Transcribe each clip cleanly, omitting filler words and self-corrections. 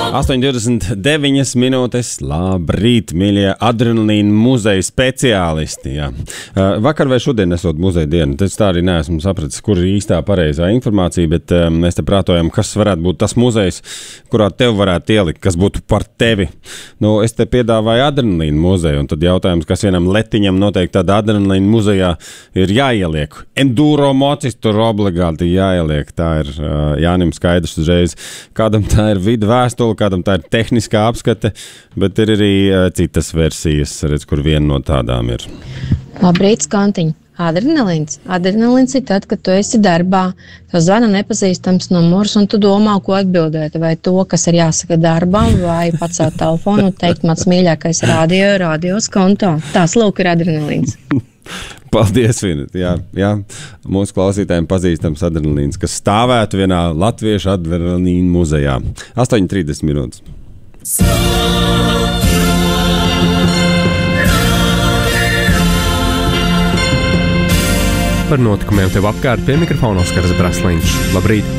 8:29 minūtes. Labrīt, mīļie adrenalīna muzeja speciālisti. Jā. Vakar vai šodien esot muzeja diena. Es tā arī neesmu sapratis, kur ir īstā pareizā informācija, bet mēs te prātojam, kas varētu būt tas muzejs, kurā tev varētu ielikt, kas būtu par tevi. Nu, es te piedāvāju adrenalīna muzeju, un tad jautājums, kas vienam letiņam noteikti tādā adrenalīna muzejā ir jāieliek. Enduro mocis tur obligāti jāieliek. Tā ir Jānim skaidrs uzreiz. Kādam tā ir vidu vēstule, kādam tā ir tehniskā apskate, bet ir arī citas versijas, redz, kur viena no tādām ir. Labrīt, Skantiņ! Adrenalīns. Adrenalīns ir tad, kad tu esi darbā, tev zvana nepazīstams numurs un tu domā, ko atbildēt. Vai to, kas ir jāsaka darbam, vai pacelt telefonu un teikt, mans mīļākais radio Skonto. Tās lūk ir adrenalīns. Paldies, Vinit. Jā, mūsu klausītājiem pazīstams adrenalīns, kas stāvētu vienā latviešu adrenalīna muzejā. 8:30 minūtes. Par notikumiem tev apkārt pie mikrofona Oskars Brasliņš. Labrīt!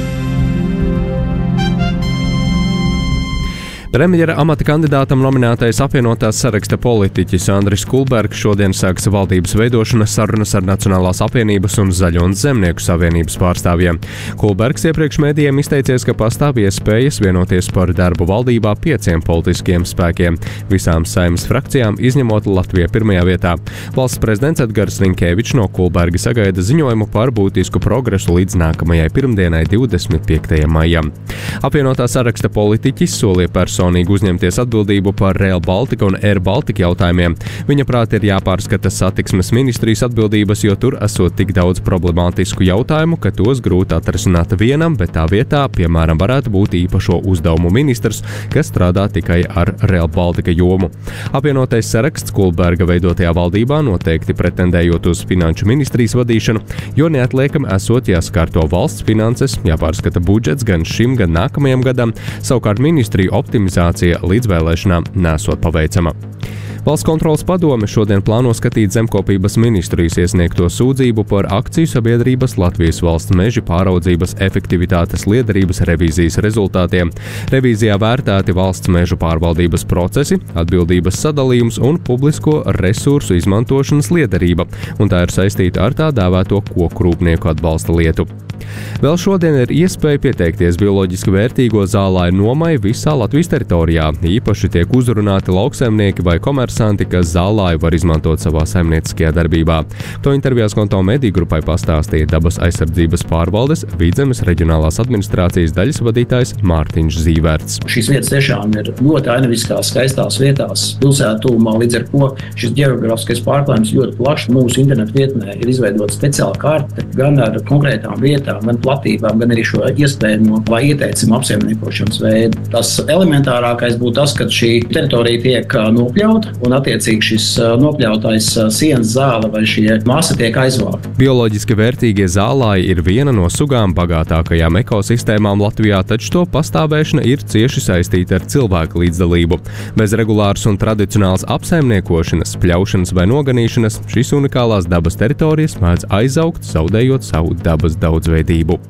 Premjera amata kandidātam nominētais apvienotās saraksta politiķis Andris Kulbergs šodien sāks valdības veidošanas sarunas ar Nacionālās apvienības un Zaļo un Zemnieku savienības pārstāvjiem. Kulbergs iepriekš mēdījiem izteicies, ka pastāv iespējas vienoties par darbu valdībā 5 politiskiem spēkiem, visām Saeimas frakcijām izņemot Latviju pirmajā vietā. Valsts prezidents Edgars Rinkēvičs no Kulberga sagaida ziņojumu par būtisku progresu līdz nākamajai pirmdienai 25. maijam. Apvienotā saraksta politiķis solīja personīgi uzņemties atbildību par Rail Baltica un Air Baltica jautājumiem. Viņa prāt ir jāpārskata satiksmes ministrijas atbildības, jo tur esot tik daudz problemātisku jautājumu, ka tos grūti atrisināt vienam, bet tā vietā, piemēram, varētu būt īpašo uzdevumu ministrs, kas strādā tikai ar Rail Baltica jomu. Apvienotais saraksts Kulberga veidotajā valdībā noteikti pretendējot uz finanšu ministrijas vadīšanu, jo neatliekami esot jāskārto valsts finanses, jāpārskata budžets gan šim, gan nākamajam gadam, savukārt ministriju optimizācija līdz vēlēšanām nesot paveicama. Valsts kontroles padome šodien plāno skatīt zemkopības ministrijas iesniegto sūdzību par akciju sabiedrības Latvijas valsts meži pāraudzības efektivitātes liederības revīzijas rezultātiem. Revīzijā vērtēti valsts mežu pārvaldības procesi, atbildības sadalījums un publisko resursu izmantošanas liederība, un tā ir saistīta ar tā dēvēto koku rūpnieku atbalsta lietu. Vēl šodien ir iespēja pieteikties bioloģiski vērtīgo zālāju nomai visā Latvijas teritorijā. Īpaši tiek uzrunāti lauksaimnieki vai komersanti, kas zālāju var izmantot savā saimnieciskajā darbībā. To intervijā Skonto mediju grupai pastāstīja Dabas aizsardzības pārvaldes Vidzemes reģionālās administrācijas daļas vadītājs Mārtiņš Zīverts. Šīs vietas tiešām ir ļoti ainaviskās, skaistās vietās, pilsētūmā, līdz ar ko šis ģeogrāfiskais pārklājums ļoti plašs. Mūsu internetu vietnē ir izveidota speciāla karte gan ar konkrētām vietām, gan platībām, gan arī šo iespējamo vai ieteicimu apsaimniekošanas veidu. Tas elementārākais būtu tas, ka šī teritorija tiek nopļauta un attiecīgi šis nopļautais sienas zāle vai šie masa tiek aizvākta. Bioloģiski vērtīgie zālāji ir viena no sugām bagātākajām ekosistēmām Latvijā, taču to pastāvēšana ir cieši saistīta ar cilvēku līdzdalību. Bez regulāras un tradicionālas apsaimniekošanas, pļaušanas vai noganīšanas šīs unikālās dabas teritorijas mēdz aizaugt, zaudējot savu dabas daudzveidību.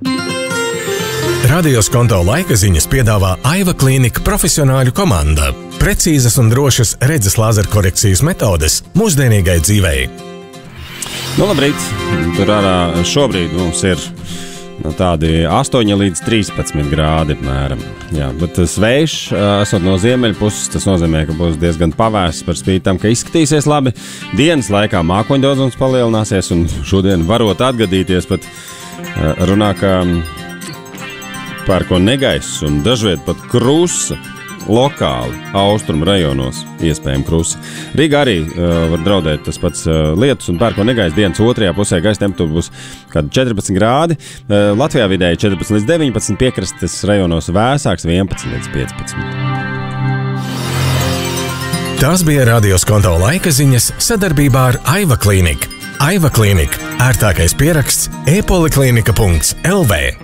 Radio Skonto laika ziņas piedāvā Aiva Klīnika profesionāļu komanda. Precīzas un drošas redzes lāzerkorekcijas metodes mūsdienīgai dzīvei. Nu, labrīt. Tur ārā šobrīd mums ir tādi 8 līdz 13 grādi apmēram. Jā, bet tas vējš, esot no ziemeļpuses, tas nozīmē, ka būs diezgan pavēsts par spīti tam, ka izskatīsies labi. Dienas laikā mākoņdaudzums palielināsies un šodien varot atgadīties pat runā, ka pērko negaiss un dažviet pat krusa lokāli austrumu rajonos iespējami krusa. Rīgā arī var draudēt tas pats lietus un pērko negaiss dienas otrajā pusē gaisa temperatūra būs kādi 14 grādi. Latvijā vidēji 14 līdz 19, piekrastes rajonos vēsāks 11 līdz 15. Tās bija Radio Skonto laika ziņas sadarbībā ar Aiva Klīniku. Aiva Klīnika – ērtākais pieraksts e-poliklinika.lv